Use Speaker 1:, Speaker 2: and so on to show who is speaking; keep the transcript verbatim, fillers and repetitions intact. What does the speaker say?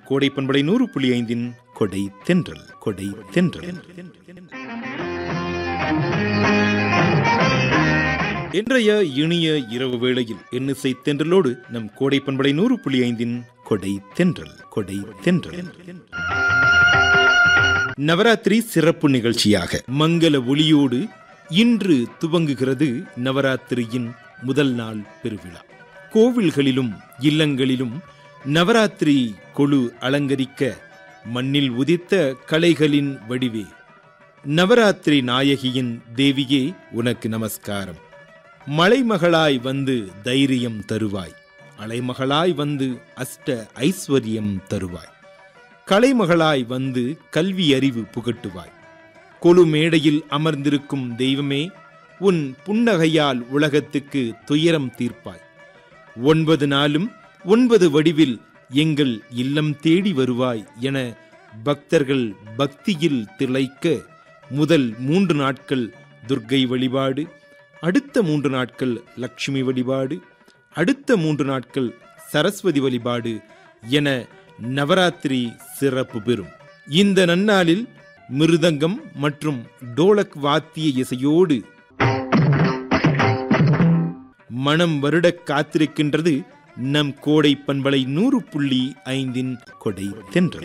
Speaker 1: கோடை பண்பலை நூறு புள்ளி ஐந்தின் கொடை தென்றல். கொடை தென்றல். இன்றைய இனிய இரவு வேளையில் இன்னிசை தென்றலோடு நம் கோடை பண்பலை நூறு புள்ளி ஐந்தின் கொடை தென்றல். கொடை தென்றல். நவராத்திரி சிறப்பு நிகழ்ச்சியாக மங்கள ஒளியோடு இன்று துவங்குகிறது நவராத்திரியின் முதல் நாள் பெருவிழா. கோவில்களிலும் இல்லங்களிலும் நவராத்திரி கொலு அலங்கரிக்க மண்ணில் உதித்த கலைகளின் வடிவே நவராத்திரி நாயகியின் தேவியே உனக்கு நமஸ்காரம். மலைமகளாய் வந்து தைரியம் தருவாய், அலைமகளாய் வந்து அஷ்ட ஐஸ்வர்யம் தருவாய், கலைமகளாய் வந்து கல்வி அறிவு புகட்டுவாய். கொலு மேடையில் அமர்ந்திருக்கும் தெய்வமே, உன் புன்னகையால் உலகத்துக்கு துயரம் தீர்ப்பாய். ஒன்பது நாளும் ஒன்பது வடிவில் எங்கள் இல்லம் தேடி வருவாய் என பக்தர்கள் பக்தியில் திளைக்க முதல் மூன்று நாட்கள் துர்க்கை வழிபாடு, அடுத்த மூன்று நாட்கள் லட்சுமி வழிபாடு, அடுத்த மூன்று நாட்கள் சரஸ்வதி வழிபாடு என நவராத்திரி சிறப்பு பெறும். இந்த நன்னாளில் மிருதங்கம் மற்றும் டோலக் வாத்திய இசையோடு மனம் வருட காத்திருக்கின்றது நம் கோடை பண்பலை நூறு புள்ளி ஐந்தின் கொடை தென்றல்.